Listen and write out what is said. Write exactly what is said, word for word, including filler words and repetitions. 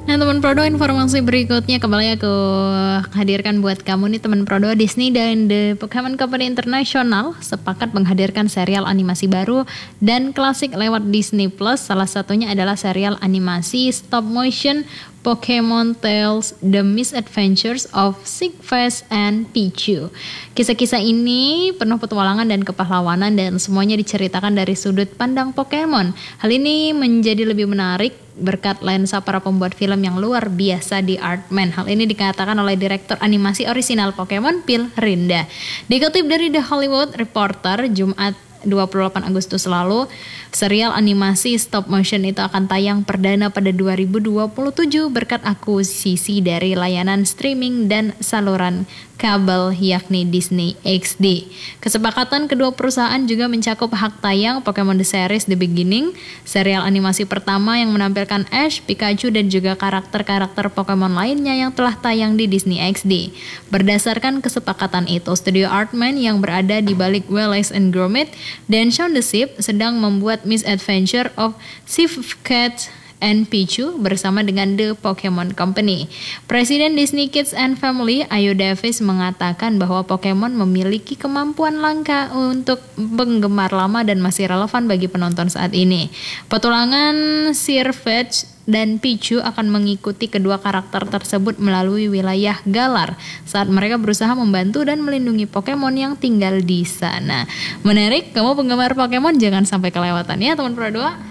Nah teman Prodo, informasi berikutnya kembali aku hadirkan buat kamu nih teman Prodo. Disney dan The Pokemon Company International sepakat menghadirkan serial animasi baru dan klasik lewat Disney Plus. Salah satunya adalah serial animasi stop motion Pokemon Tales: The Misadventures of Sigfast and Pichu. Kisah-kisah ini penuh petualangan dan kepahlawanan dan semuanya diceritakan dari sudut pandang Pokemon. Hal ini menjadi lebih menarik berkat lensa para pembuat film yang luar biasa di Artman. Hal ini dikatakan oleh direktur animasi orisinal Pokemon, Phil Rinda. Dikutip dari The Hollywood Reporter, Jumat dua puluh delapan Agustus lalu, serial animasi stop motion itu akan tayang perdana pada dua ribu dua puluh tujuh berkat akuisisi dari layanan streaming dan saluran kabel yakni Disney X D. Kesepakatan kedua perusahaan juga mencakup hak tayang Pokemon The Series The Beginning, serial animasi pertama yang menampilkan Ash, Pikachu, dan juga karakter-karakter Pokemon lainnya yang telah tayang di Disney X D. Berdasarkan kesepakatan itu, studio Artman yang berada di balik Wallace and Gromit dan Shaun the Sheep sedang membuat Misadventure of Sigfast and Pichu bersama dengan The Pokemon Company. Presiden Disney Kids and Family, Ayo Davis, mengatakan bahwa Pokemon memiliki kemampuan langka untuk penggemar lama dan masih relevan bagi penonton saat ini. Petualangan Sigfast dan Pichu akan mengikuti kedua karakter tersebut melalui wilayah Galar saat mereka berusaha membantu dan melindungi Pokemon yang tinggal di sana. Menarik, kamu penggemar Pokemon jangan sampai kelewatan ya teman Pro dua.